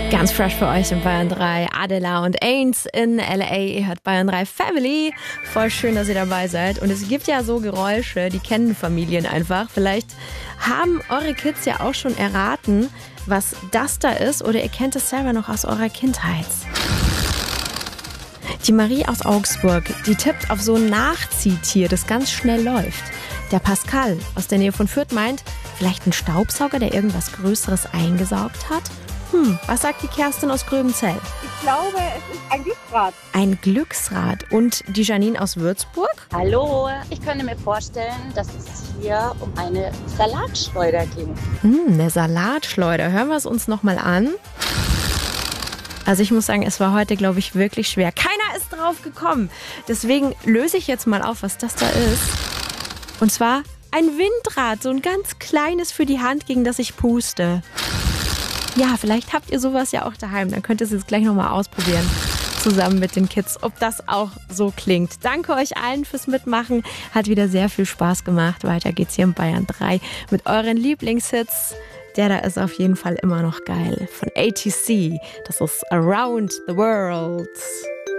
Ganz fresh für euch in Bayern 3. Adela und Ains in L.A. Ihr hört Bayern 3 Family. Voll schön, dass ihr dabei seid. Und es gibt ja so Geräusche, die kennen Familien einfach. Vielleicht haben eure Kids ja auch schon erraten, was das da ist. Oder ihr kennt es selber noch aus eurer Kindheit. Die Marie aus Augsburg, die tippt auf so ein Nachziehtier, das ganz schnell läuft. Der Pascal aus der Nähe von Fürth meint, vielleicht ein Staubsauger, der irgendwas Größeres eingesaugt hat? Was sagt die Kerstin aus Gröbenzell? Ich glaube, es ist ein Glücksrad. Ein Glücksrad. Und die Janine aus Würzburg? Hallo, ich könnte mir vorstellen, dass es hier um eine Salatschleuder ging. Eine Salatschleuder. Hören wir es uns nochmal an. Also ich muss sagen, es war heute, glaube ich, wirklich schwer. Keiner ist drauf gekommen. Deswegen löse ich jetzt mal auf, was das da ist. Und zwar ein Windrad, so ein ganz kleines für die Hand, gegen das ich puste. Ja, vielleicht habt ihr sowas ja auch daheim. Dann könnt ihr es jetzt gleich nochmal ausprobieren. Zusammen mit den Kids, ob das auch so klingt. Danke euch allen fürs Mitmachen. Hat wieder sehr viel Spaß gemacht. Weiter geht's hier in Bayern 3 mit euren Lieblingshits. Der da ist auf jeden Fall immer noch geil. Von ATC. Das ist Around the World.